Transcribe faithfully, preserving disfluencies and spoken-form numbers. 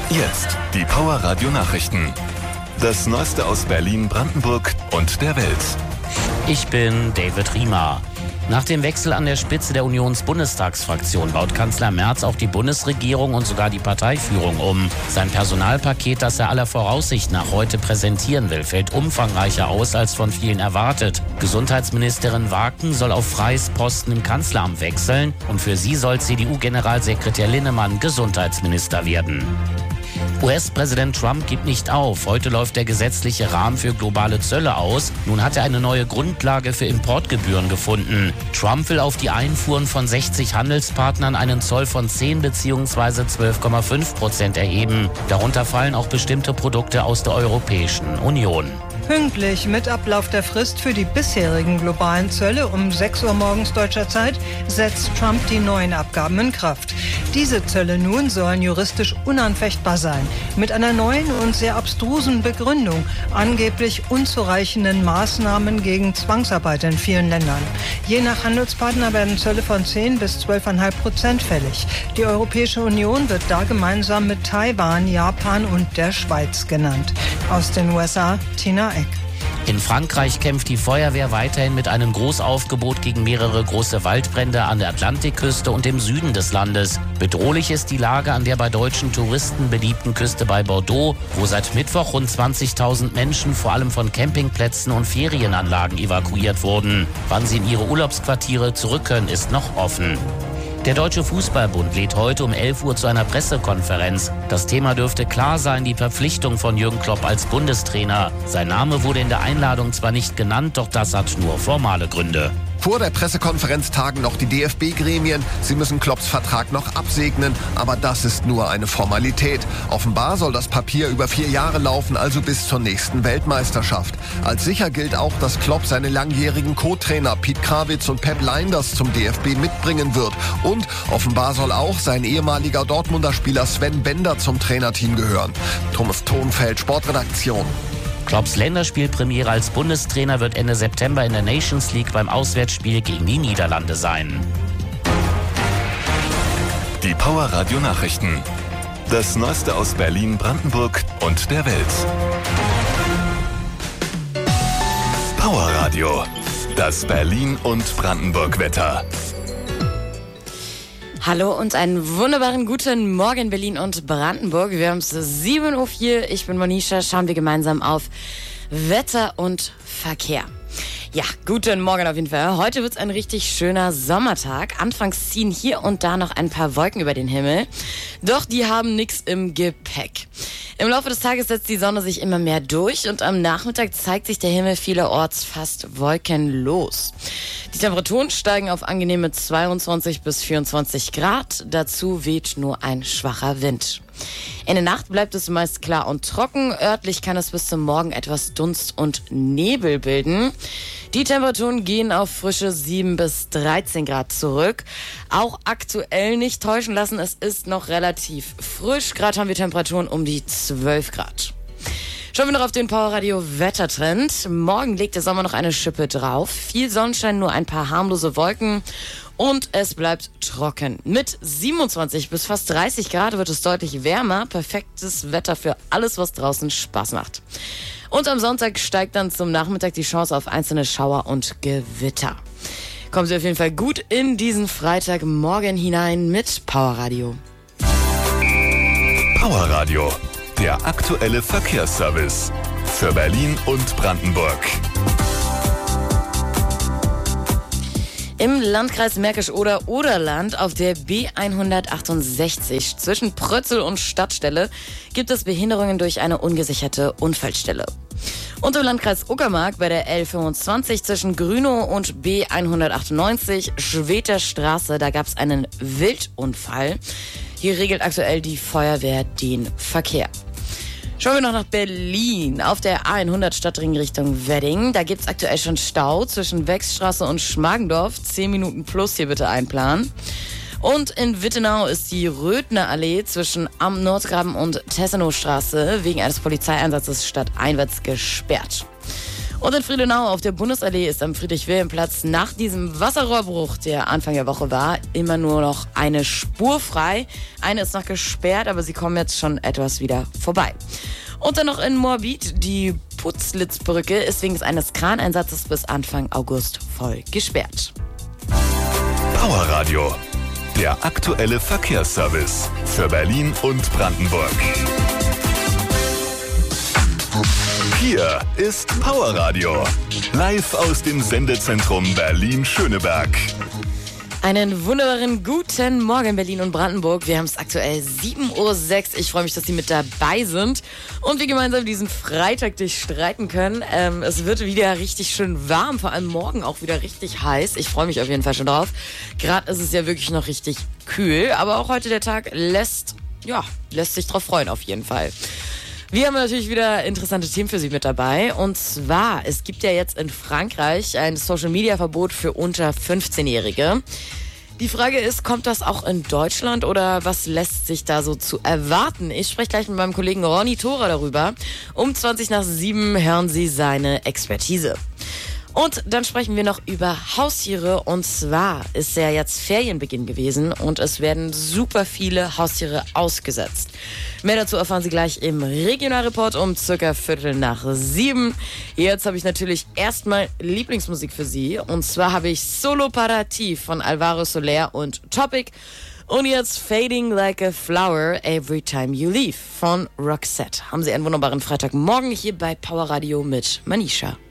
Jetzt die Power Radio Nachrichten. Das Neueste aus Berlin, Brandenburg und der Welt. Ich bin David Riemer. Nach dem Wechsel an der Spitze der Unions-Bundestagsfraktion baut Kanzler Merz auch die Bundesregierung und sogar die Parteiführung um. Sein Personalpaket, das er aller Voraussicht nach heute präsentieren will, fällt umfangreicher aus als von vielen erwartet. Gesundheitsministerin Waken soll auf freies Posten im Kanzleramt wechseln und für sie soll C D U-Generalsekretär Linnemann Gesundheitsminister werden. U S-Präsident Trump gibt nicht auf. Heute läuft der gesetzliche Rahmen für globale Zölle aus. Nun hat er eine neue Grundlage für Importgebühren gefunden. Trump will auf die Einfuhren von sechzig Handelspartnern einen Zoll von zehn bzw. zwölf Komma fünf Prozent erheben. Darunter fallen auch bestimmte Produkte aus der Europäischen Union. Pünktlich mit Ablauf der Frist für die bisherigen globalen Zölle um sechs Uhr morgens deutscher Zeit setzt Trump die neuen Abgaben in Kraft. Diese Zölle nun sollen juristisch unanfechtbar sein, mit einer neuen und sehr abstrusen Begründung, angeblich unzureichenden Maßnahmen gegen Zwangsarbeit in vielen Ländern. Je nach Handelspartner werden Zölle von zehn bis zwölf Komma fünf Prozent fällig. Die Europäische Union wird da gemeinsam mit Taiwan, Japan und der Schweiz genannt. Aus den U S A, Tina Eck. In Frankreich kämpft die Feuerwehr weiterhin mit einem Großaufgebot gegen mehrere große Waldbrände an der Atlantikküste und im Süden des Landes. Bedrohlich ist die Lage an der bei deutschen Touristen beliebten Küste bei Bordeaux, wo seit Mittwoch rund zwanzigtausend Menschen vor allem von Campingplätzen und Ferienanlagen evakuiert wurden. Wann sie in ihre Urlaubsquartiere zurück können, ist noch offen. Der Deutsche Fußballbund lädt heute um elf Uhr zu einer Pressekonferenz. Das Thema dürfte klar sein, die Verpflichtung von Jürgen Klopp als Bundestrainer. Sein Name wurde in der Einladung zwar nicht genannt, doch das hat nur formale Gründe. Vor der Pressekonferenz tagen noch die D F B-Gremien. Sie müssen Klopps Vertrag noch absegnen, aber das ist nur eine Formalität. Offenbar soll das Papier über vier Jahre laufen, also bis zur nächsten Weltmeisterschaft. Als sicher gilt auch, dass Klopp seine langjährigen Co-Trainer Piet Krawitz und Pep Lijnders zum D F B mitbringen wird. Und offenbar soll auch sein ehemaliger Dortmunder Spieler Sven Bender zum Trainerteam gehören. Thomas Thonfeld, Sportredaktion. Klopps Länderspielpremiere als Bundestrainer wird Ende September in der Nations League beim Auswärtsspiel gegen die Niederlande sein. Die Power Radio Nachrichten. Das Neueste aus Berlin, Brandenburg und der Welt. Power Radio. Das Berlin und Brandenburg Wetter. Hallo und einen wunderbaren guten Morgen Berlin und Brandenburg. Wir haben es sieben Uhr vier. Ich bin Monisha. Schauen wir gemeinsam auf Wetter und Verkehr. Ja, guten Morgen auf jeden Fall. Heute wird es ein richtig schöner Sommertag. Anfangs ziehen hier und da noch ein paar Wolken über den Himmel. Doch die haben nichts im Gepäck. Im Laufe des Tages setzt die Sonne sich immer mehr durch und am Nachmittag zeigt sich der Himmel vielerorts fast wolkenlos. Die Temperaturen steigen auf angenehme zweiundzwanzig bis vierundzwanzig Grad. Dazu weht nur ein schwacher Wind. In der Nacht bleibt es meist klar und trocken. Örtlich kann es bis zum Morgen etwas Dunst und Nebel bilden. Die Temperaturen gehen auf frische sieben bis dreizehn Grad zurück. Auch aktuell nicht täuschen lassen, es ist noch relativ frisch. Gerade haben wir Temperaturen um die zwölf Grad. Schauen wir noch auf den Powerradio Wettertrend. Morgen legt der Sommer noch eine Schippe drauf. Viel Sonnenschein, nur ein paar harmlose Wolken. Und es bleibt trocken. Mit siebenundzwanzig bis fast dreißig Grad wird es deutlich wärmer. Perfektes Wetter für alles, was draußen Spaß macht. Und am Sonntag steigt dann zum Nachmittag die Chance auf einzelne Schauer und Gewitter. Kommen Sie auf jeden Fall gut in diesen Freitagmorgen hinein mit Powerradio. Powerradio, der aktuelle Verkehrsservice für Berlin und Brandenburg. Im Landkreis Märkisch-Oder-Oderland auf der B hundertachtundsechzig zwischen Prötzel und Stadtstelle gibt es Behinderungen durch eine ungesicherte Unfallstelle. Und im Landkreis Uckermark bei der L fünfundzwanzig zwischen Grünow und B hundertachtundneunzig Schweter Straße, da gab es einen Wildunfall. Hier regelt aktuell die Feuerwehr den Verkehr. Schauen wir noch nach Berlin. Auf der A hundert Stadtring Richtung Wedding. Da gibt's aktuell schon Stau zwischen Wechsstraße und Schmargendorf. Zehn Minuten plus hier bitte einplanen. Und in Wittenau ist die Röthner Allee zwischen Am Nordgraben und Tessenowstraße wegen eines Polizeieinsatzes stadteinwärts gesperrt. Und in Friedenau auf der Bundesallee ist am Friedrich-Wilhelm-Platz nach diesem Wasserrohrbruch, der Anfang der Woche war, immer nur noch eine Spur frei. Eine ist noch gesperrt, aber sie kommen jetzt schon etwas wieder vorbei. Und dann noch in Moabit, die Putzlitzbrücke ist wegen eines Kraneinsatzes bis Anfang August voll gesperrt. Powerradio, der aktuelle Verkehrsservice für Berlin und Brandenburg. Hier ist Powerradio, live aus dem Sendezentrum Berlin-Schöneberg. Einen wunderbaren guten Morgen Berlin und Brandenburg. Wir haben es aktuell sieben Uhr sechs. Ich freue mich, dass Sie mit dabei sind und wir gemeinsam diesen Freitag durchstreiten können. Ähm, es wird wieder richtig schön warm, vor allem morgen auch wieder richtig heiß. Ich freue mich auf jeden Fall schon drauf. Gerade ist es ja wirklich noch richtig kühl, aber auch heute der Tag lässt, ja, lässt sich drauf freuen auf jeden Fall. Wir haben natürlich wieder interessante Themen für Sie mit dabei. Und zwar, es gibt ja jetzt in Frankreich ein Social-Media-Verbot für unter fünfzehnjährige. Die Frage ist, kommt das auch in Deutschland oder was lässt sich da so zu erwarten? Ich spreche gleich mit meinem Kollegen Ronny Thora darüber. Um zwanzig nach sieben hören Sie seine Expertise. Und dann sprechen wir noch über Haustiere. Und zwar ist ja jetzt Ferienbeginn gewesen und es werden super viele Haustiere ausgesetzt. Mehr dazu erfahren Sie gleich im Regionalreport um circa Viertel nach sieben. Jetzt habe ich natürlich erstmal Lieblingsmusik für Sie. Und zwar habe ich Solo para ti von Alvaro Soler und Topic. Und jetzt Fading Like a Flower Every Time You Leave von Roxette. Haben Sie einen wunderbaren Freitagmorgen hier bei Powerradio mit Manisha.